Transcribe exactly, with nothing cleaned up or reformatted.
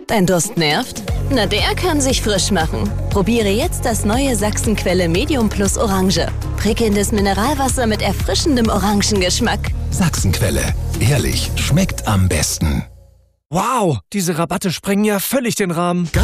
Dein Durst nervt? Na, der kann sich frisch machen. Probiere jetzt das neue Sachsenquelle Medium Plus Orange. Prickelndes Mineralwasser mit erfrischendem Orangengeschmack. Sachsenquelle. Ehrlich, schmeckt am besten. Wow, diese Rabatte sprengen ja völlig den Rahmen.